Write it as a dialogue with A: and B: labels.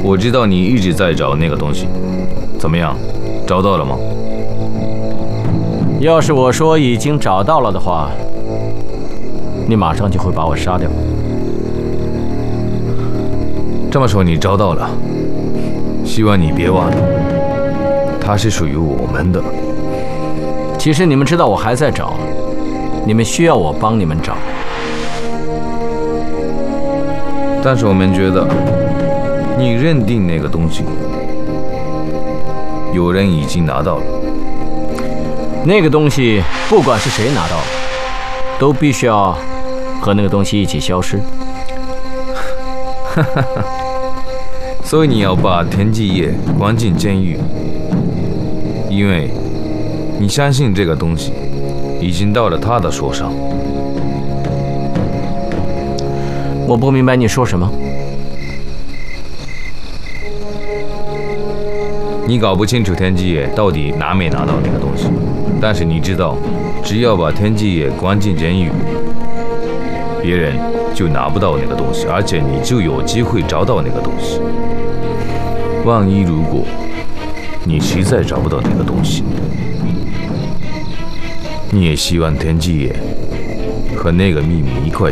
A: 我知道你一直在找那个东西，怎么样？找到了吗？
B: 要是我说已经找到了的话，你马上就会把我杀掉。
A: 这么说你找到了，希望你别忘了，它是属于我们的。
B: 其实你们知道我还在找，你们需要我帮你们找。
A: 但是我们觉得，你认定那个东西，有人已经拿到了。
B: 那个东西不管是谁拿到了，都必须要和那个东西一起消失。
A: 所以你要把田继业关进监狱，因为你相信这个东西已经到了他的手上。
B: 我不明白你说什么。
A: 你搞不清楚田继业到底拿没拿到那个东西，但是你知道，只要把田继业关进监狱，别人就拿不到那个东西，而且你就有机会找到那个东西。万一如果你实在找不到那个东西，你也希望田继业和那个秘密一块